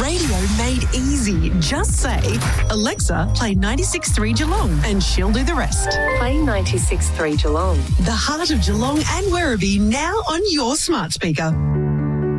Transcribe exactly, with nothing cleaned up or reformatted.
Radio made easy. Just say, Alexa, play ninety-six point three Geelong, and she'll do the rest. Play ninety-six point three Geelong. The heart of Geelong and Werribee now on your smart speaker.